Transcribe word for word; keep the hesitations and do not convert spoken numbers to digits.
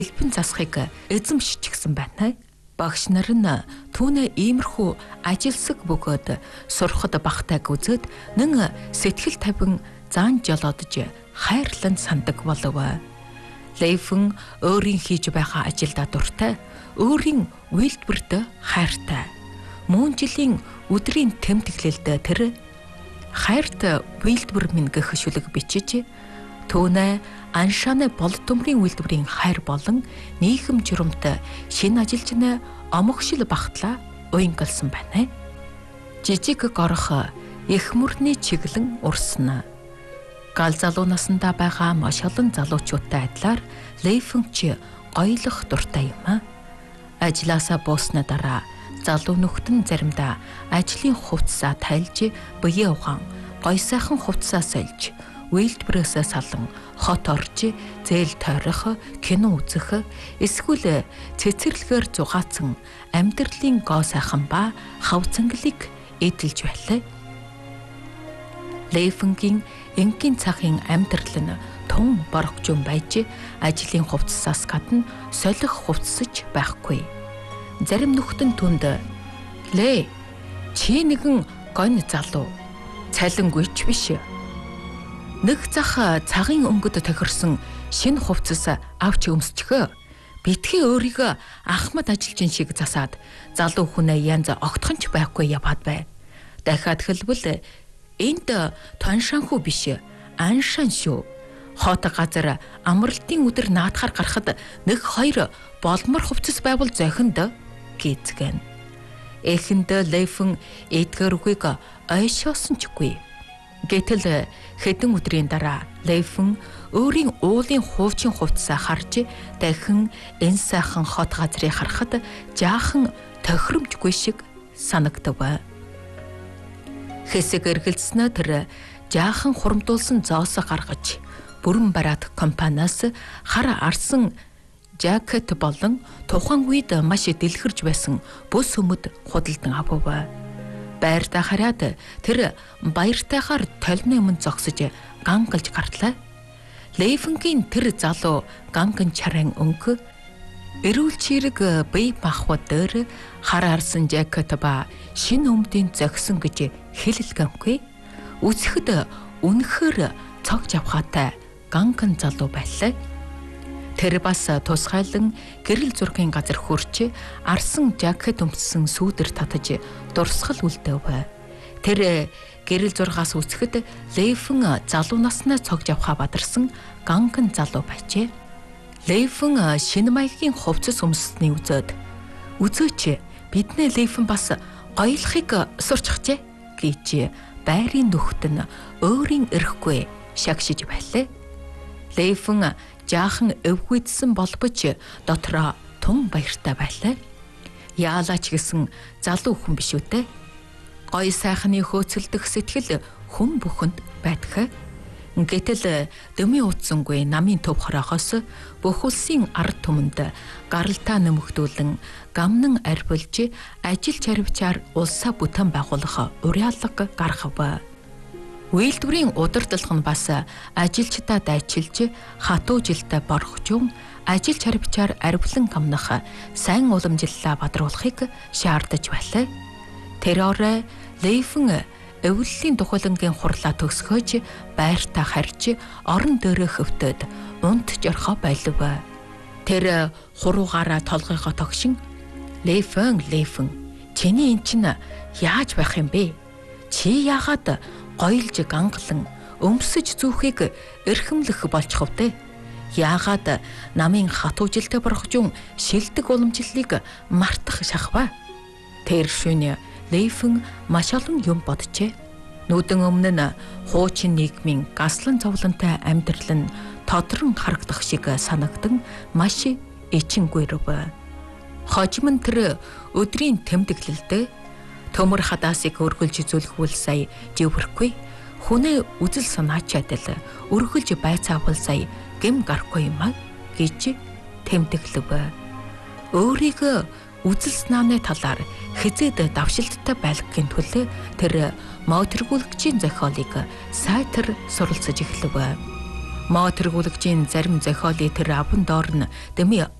элбэн засахыг эзэмшчихсэн байна. Багш нар нь түүнээ иймэрхүү ажилсаг бөгөөд сурахад багтайг үзээд нэн сэтгэл тавин заан жолоодж хайрлан сандаг болов. Лейфэн өөрийн хийж байгаа ажилдаа дуртай, өөрийн үйлдвэрт хайртай. Мөн жилийн өдрийн тэмдэглэлд тэр хайрт үйлдвэр минь гэх шүлэг бичиж түүнээ аншааны бол төмрийн үйлдвэрийн хайр болон нийгэм журамт шинэ ажилчны омогшил багтлаа уянгалсан байна. Жижиг горох их мөрний чиглэн урсна. Гал залуу насндаа байгаа маш олон залуучуудтай адилаар Лейфэн ч гоёлох дуртай юм. Ажлаасаа бууснаа дараа залуу нөхд нь заримдаа ажлын хувцсаа тайлж, бие угаан, гоё сайхан хувцсаа сольж, үйлдвэрээсээ салан хот орж, зээл тойрох, кино үзэх, эсвэл цэцэрлэгээр зугаацсан амьдралын гоо сайхан ба хав цангалыг эдэлж байлаа. Лейфэнгийн энгийн цагийн амьдрал нь тун борогчун байж, ажлын хувцсаас гадна солих хувцсаж байхгүй. Зарим нөхдөнд түнд "Лээ, чи нэгэн гонь залуу, цалингүйч биш. Нэг зах цагийн өнгөд тохирсон шинэ хувцас авч өмсчихөө. Битгий өөрийгөө ахмад ажилчин шиг засаад залуу хүнээ янз огтхонч байхгүй яваад бай. Дахиад хэлбэл энд тоншанхүү биш, аншан шүү. Хот газар амралтын өдөр наадахаар гарахад нэг хоёр болмор хувцас байвал зохинд" гэцгэн. Эхэнд Лейфэн эдгээр үгийг ойшоосон чгүй. Гэтэл хэдэн өдрийн дараа Лейфэн өөрийн уулын хуучин хувцсаа харж дахин энэ сайхан хот газрыг харахад жаахан тохиромжгүй шиг санагдав. Хэсэг эргэлзнээ тэр жаахан хурамдуулсан зоос гаргаж бүрэн бараат компаниас хар арсан жакет болон тухайн үед маш дэлгэрж байсан бүс өмд худалдан авав. Байртаа хараад тэр баяртайгаар толны өмнө зогсож гангалж гарлаа. Лейфэнгийн тэр залуу ганган чарын өнгө эрүүл чирэг бие махбод дээр хар арсан жакет ба шинэ өмдийн зогсон гэж хэлэлгэнгүй. Үсгэд үнэхээр цогж авахатай ганган залуу байлаа. Тэр бас тусгайлан гэрэл зургийн газар хурч арсан жакет өмссөн сүүдэр татаж дурсгал үлдээв. Тэр гэрэл зургаас үсгэд Лейфэн залуу наснаа цогж авахаа бадарсан ганган залуу байжээ. Лейфэн шинэ маягийн хувцас өмссөний үзээд "Үзөөч, биднээ Лейфэн бас гоёлохыг сурчхжээ" гэж байрын нөхд нь өөрийн эрэхгүй шагшиж байлаа. Лейфэн жаахан өвгүйдсэн болбоч дотроо тун баяртай байлаа. Яалаач гэсэн залуу хүн биш үтэй. Гоё сайхны хөөцөлдөх сэтгэл хүн бүхэнд байдаг. Гэтэл дөмийн утсангүй намын төв хороохоос бүх улсын ард түмэнд гаралтаа нэмэгдүүлэн гамнан арбилж ажил чарвчаар улсаа бүтэн байгуулах уриалга гаргав. Үйлдвэрийн удирдлагын бас ажилчдаа дайчилж хатуу жилдээ борхжун ажил чарвчаар арвилан гамнах сайн уламжлалаа бадруулахыг шаардаж байлаа. Тэр орой Лейфэн эвлэлийн тухайлангийн хурлаа төгсгөөж байртаа харж орон дээрээ хөвтөд унт жорхоо байлв. Тэр хуруугаараа толгойгоо тогшин "Лейфэн, Лейфэн, чиний эн чинь яаж байх юм бэ? Чи яагаад гоёлж гангалан өмсөж зүүхийг эрхэмлэх болчихов те? Яагаад намын хатуу жилдээ борхожун шилдэг уламжлалыг мартах шахав?" Тэр шөнө Лейфэн маш олон юм боджээ. Нүүдэн өмнө нь хуучин нийгмийн гаслан зовлонтой амьдрал нь тодрон харагдах шиг санагдан маш ичингүйрв. Хожим нь тэр өдрийн тэмдэглэлдээ төмөр хадаасыг өргөлж зүлхүүл сая живэрхгүй, хүнээ үзэл санаачаад л өргөлж байцаавал сая гэм гарахгүй юм а гэж тэмдэглэв. Өөрийгөө үзэл санааны талаар хизээд давшилттай байлгахын тулд тэр модэргүүлэгчийн зохиолыг сайтар суралцаж эхлэв. Мо тэргүүлэгчийн зарим зохиолын тэр аван доор нь Деми